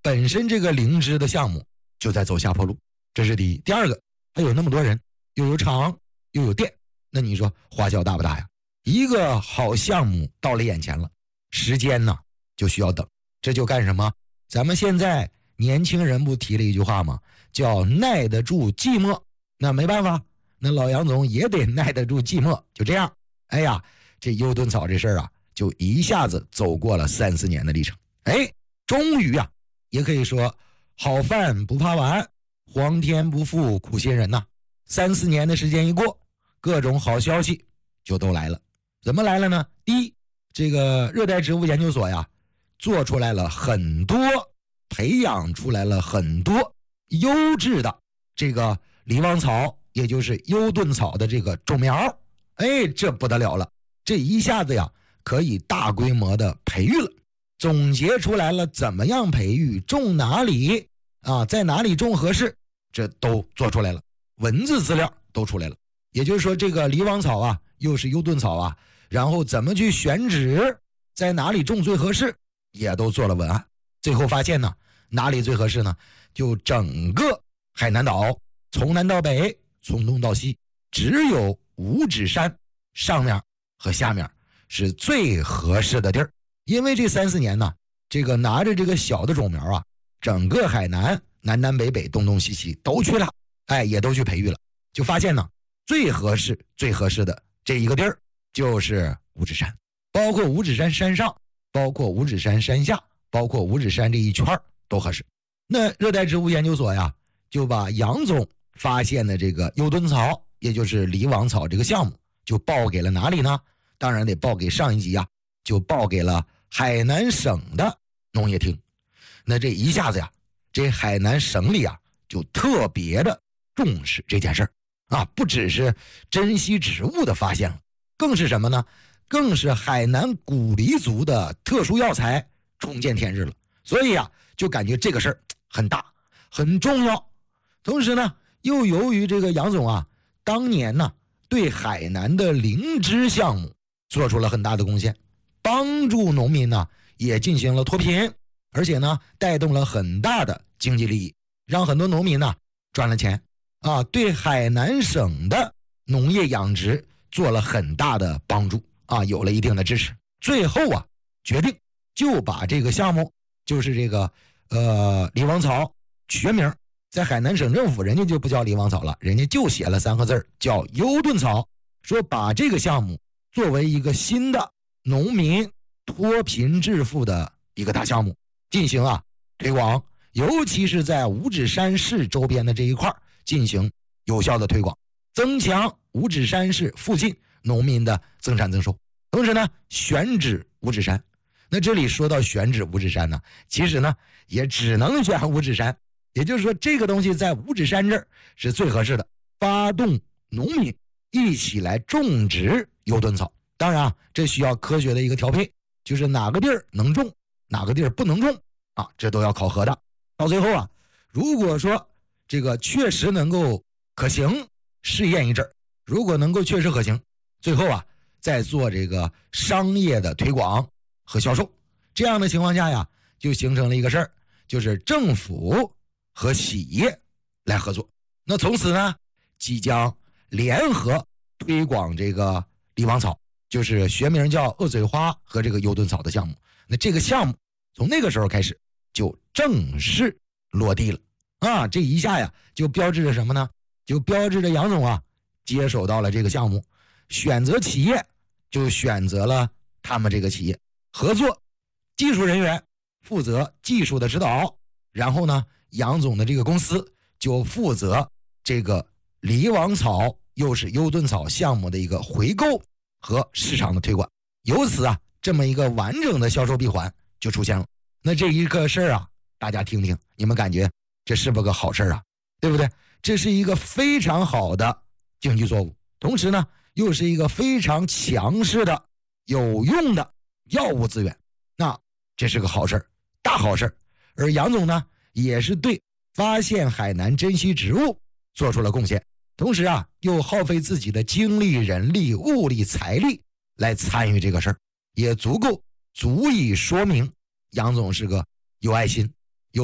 本身这个灵芝的项目就在走下坡路，这是第一。第二个，还有那么多人，又有厂又有店，那你说花销大不大呀？一个好项目到了眼前了，时间呢就需要等，这就干什么？咱们现在年轻人不提了一句话吗？叫耐得住寂寞。那没办法，那老杨总也得耐得住寂寞。就这样，哎呀，这优盾草这事儿啊，就一下子走过了3-4年的历程。哎，终于啊，也可以说好饭不怕晚，皇天不负苦心人呐。3-4年的时间一过，各种好消息就都来了。怎么来了呢？第一，这个热带植物研究所呀，做出来了很多，培养出来了很多优质的这个狸王草，也就是优盾草的这个种苗。哎，这不得了了，这一下子呀可以大规模的培育了，总结出来了怎么样培育，种哪里啊，在哪里种合适，这都做出来了，文字资料都出来了。也就是说，这个狸王草啊，又是优盾草啊，然后怎么去选址，在哪里种最合适，也都做了文案。最后发现呢，哪里最合适呢？就整个海南岛，从南到北，从东到西，只有五指山上面和下面是最合适的地儿。因为这3-4年呢，这个拿着这个小的种苗啊，整个海南南南北北东东西西都去了，哎，也都去培育了，就发现呢，最合适的这一个地儿就是五指山，包括五指山山上，包括五指山山下，包括五指山这一圈都合适。那热带植物研究所呀，就把杨总发现的这个优盾草，也就是狸王草这个项目，就报给了哪里呢？当然得报给上一级呀，就报给了海南省的农业厅。那这一下子呀，这海南省里啊，就特别的重视这件事儿啊，不只是珍稀植物的发现了，更是什么呢？更是海南古黎族的特殊药材重见天日了。所以啊，就感觉这个事儿很大很重要。同时呢，又由于这个杨总啊，当年呢对海南的灵芝项目做出了很大的贡献，帮助农民呢也进行了脱贫，而且呢带动了很大的经济利益，让很多农民呢赚了钱啊，对海南省的农业养殖做了很大的帮助啊，有了一定的支持。最后啊，决定就把这个项目，就是这个狸王草学名，在海南省政府人家就不叫狸王草了，人家就写了3个字叫优盾草，说把这个项目作为一个新的农民脱贫致富的一个大项目进行啊推广，尤其是在五指山市周边的这一块进行有效的推广，增强五指山市附近农民的增产增收。同时呢，选址五指山。那这里说到选址五指山呢，其实呢也只能选五指山，也就是说这个东西在五指山这儿是最合适的，发动农民一起来种植优盾草。当然啊，这需要科学的一个调配，就是哪个地儿能种，哪个地儿不能种啊，这都要考核的。到最后啊，如果说这个确实能够可行，试验一阵，如果能够确实可行，最后啊再做这个商业的推广和销售。这样的情况下呀，就形成了一个事儿，就是政府和企业来合作。那从此呢，即将联合推广这个狸王草，就是学名叫鳄嘴花和这个优盾草的项目。那这个项目从那个时候开始就正式落地了啊！这一下呀，就标志着什么呢？就标志着杨总啊接手到了这个项目，选择企业就选择了他们这个企业，合作技术人员负责技术的指导，然后呢，杨总的这个公司就负责这个狸王草又是优盾草项目的一个回购和市场的推广。由此啊，这么一个完整的销售闭环就出现了。那这一个事儿啊，大家听听，你们感觉这是不是个好事啊？对不对？这是一个非常好的经济作物，同时呢，又是一个非常强势的有用的药物资源。那这是个好事，大好事。而杨总呢，也是对发现海南珍稀植物做出了贡献，同时啊，又耗费自己的精力、人力、物力、财力来参与这个事儿，也足以说明杨总是个有爱心、